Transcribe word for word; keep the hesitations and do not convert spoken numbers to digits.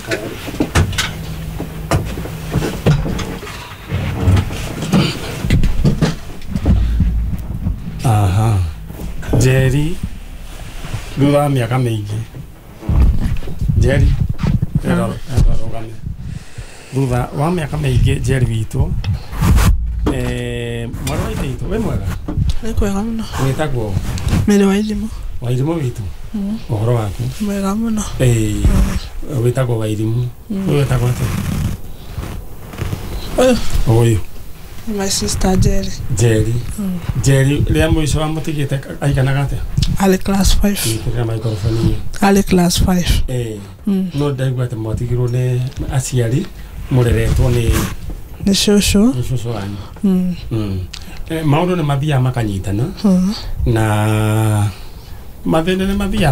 Aha. Jerry. Dua miaka mingi. Jerry. Era era rogame. Dua wa miaka mingi Jerry witu. Eh, mwana wa ito, we mwega. Eko ya muno. Wetagwo. Mere wa irimu. Wa irimu witu. Mhm. Ohoro waku. Mwega muno. Eh. Wetagwo wa irimu. We wetagwo ate. Oh. Oyo. My sister Jerry. Jerry. Mm. Jerry, ria mwisho wa mutigite aikana gate. Ali class five. Ni microphone. Ali class five. Eh. Mm. No ndaigwa te motigirwo ne aciari mureretwo ni ni shosho. Ni shosho wanyu. Mm. Mm. Eh, maundu ni mathia makanyitana. Mm. Na mathina ni mathia